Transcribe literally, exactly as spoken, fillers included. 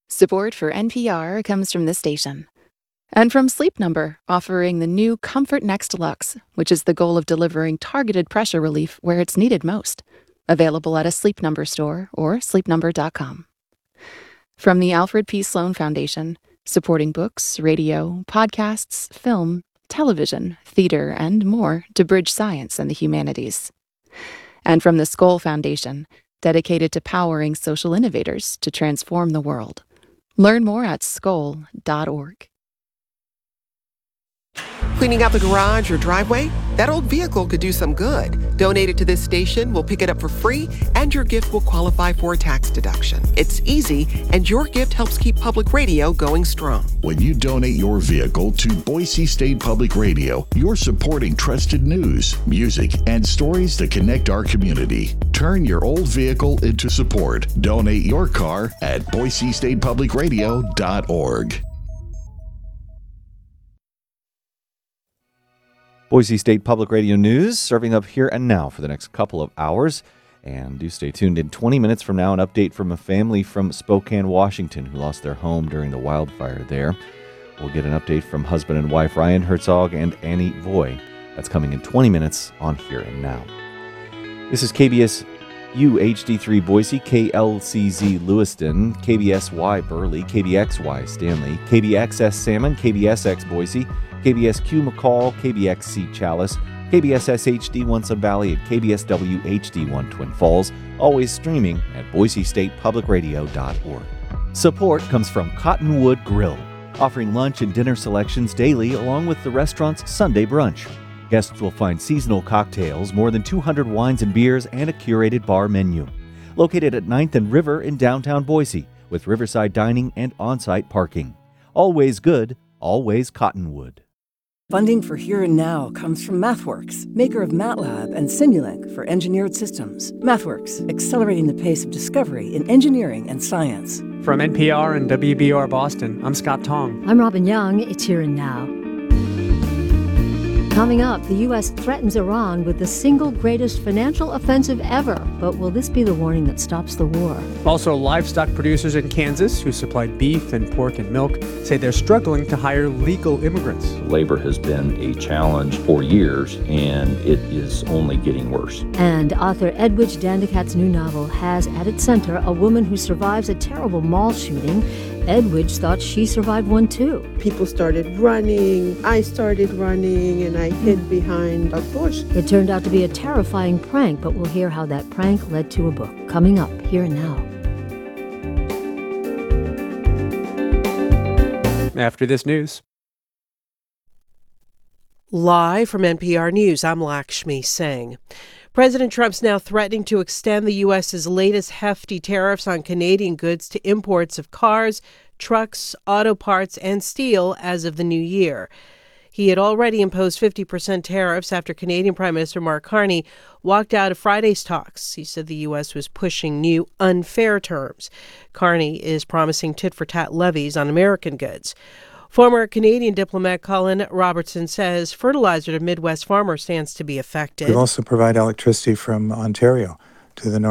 Support for N P R comes from this station. And from Sleep Number, offering the new Comfort Next Luxe, which is the goal of delivering targeted pressure relief where it's needed most. Available at a Sleep Number store or sleep number dot com. From the Alfred P. Sloan Foundation, supporting books, radio, podcasts, film, television, theater, and more to bridge science and the humanities. And from the Skoll Foundation, dedicated to powering social innovators to transform the world. Learn more at skoll dot org. Cleaning out the garage or driveway? That old vehicle could do some good. Donate it to this station, we'll pick it up for free, and your gift will qualify for a tax deduction. It's easy, and your gift helps keep public radio going strong. When you donate your vehicle to Boise State Public Radio, you're supporting trusted news, music, and stories that connect our community. Turn your old vehicle into support. Donate your car at boise state public radio dot org. Boise State Public Radio News, serving up here and now for the next couple of hours. And do stay tuned. In twenty minutes from now, an update from a family from Spokane, Washington, who lost their home during the wildfire there. We'll get an update from husband and wife Ryan Herzog and Annie Voy. That's coming in twenty minutes on Here and Now. This is K B S U H D three Boise, K L C Z Lewiston, K B S Y Burley, K B X Y Stanley, K B X S Salmon, K B S X Boise, K B S Q McCall, K B X C Chalice, K B S S H D one Sun Valley, and K B S W H D one Twin Falls, always streaming at boise state public radio dot org. Support comes from Cottonwood Grill, offering lunch and dinner selections daily along with the restaurant's Sunday brunch. Guests will find seasonal cocktails, more than two hundred wines and beers, and a curated bar menu. Located at ninth and River in downtown Boise, with riverside dining and on-site parking. Always good, always Cottonwood. Funding for Here and Now comes from MathWorks, maker of MATLAB and Simulink for engineered systems. MathWorks, accelerating the pace of discovery in engineering and science. From N P R and W B R Boston, I'm Scott Tong. I'm Robin Young. It's Here and Now. Coming up, the U S threatens Iran with the single greatest financial offensive ever. But will this be the warning that stops the war? Also, livestock producers in Kansas who supplied beef and pork and milk say they're struggling to hire legal immigrants. Labor has been a challenge for years, and it is only getting worse. And author Edwidge Dandicat's new novel has at its center a woman who survives a terrible mall shooting. Edwidge thought she survived one too. People started running, I started running, and I hid behind a bush. It turned out to be a terrifying prank, but we'll hear how that prank led to a book. Coming up, Here and Now. After this news. Live from N P R News, I'm Lakshmi Singh. President Trump's now threatening to extend the U S's latest hefty tariffs on Canadian goods to imports of cars, trucks, auto parts, and steel as of the new year. He had already imposed fifty percent tariffs after Canadian Prime Minister Mark Carney walked out of Friday's talks. He said the U S was pushing new unfair terms. Carney is promising tit-for-tat levies on American goods. Former Canadian diplomat Colin Robertson says fertilizer to Midwest farmers stands to be affected. We also provide electricity from Ontario to the north.